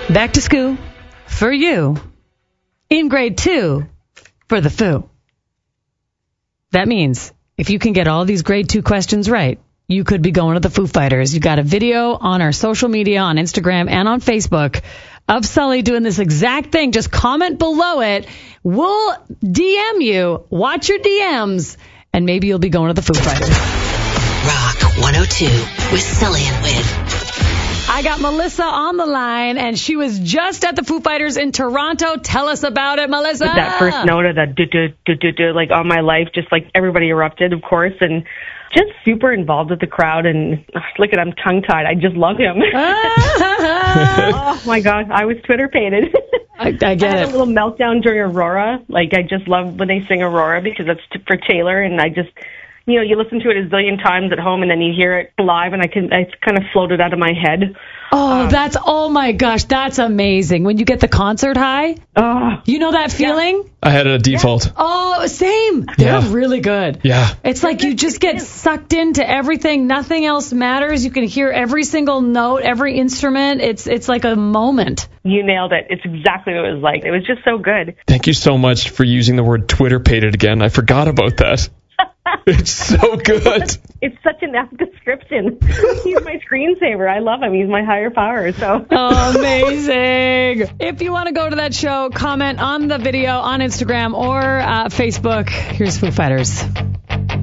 Back to school for you in grade 2 for the Foo. That means if you can get all these grade 2 questions right, you could be going to the Foo Fighters. You got a video on our social media, on Instagram and on Facebook of Sully doing this exact thing. Just comment below it. We'll DM you. Watch your DMs. And maybe you'll be going to the Foo Fighters. Rock 102 with Sully and Win. I got Melissa on the line, and she was just at the Foo Fighters in Toronto. Tell us about it, Melissa. That first note of that do, like all my life, just like everybody erupted, of course, and just super involved with the crowd. And look at him, tongue-tied. I just love him. Oh, my God. I was Twitter-pated. I get I had it. a little meltdown during Aurora. Like, I just love when they sing Aurora because that's for Taylor, and I just... You know, you listen to it a zillion times at home, and then you hear it live, and I kind of floated out of my head. Oh my gosh, that's amazing. When you get the concert high, you know that feeling? Yeah. I had it at default. Yeah. Oh, same. They're really good. Yeah. It's like you just get sucked into everything. Nothing else matters. You can hear every single note, every instrument. It's like a moment. You nailed it. It's exactly what it was like. It was just so good. Thank you so much for using the word Twitter-pated again. I forgot about that. It's so good. It's such an apt description. He's my screensaver. I love him. He's my higher power. So amazing. If you want to go to that show, comment on the video on Instagram or Facebook. Here's Foo Fighters.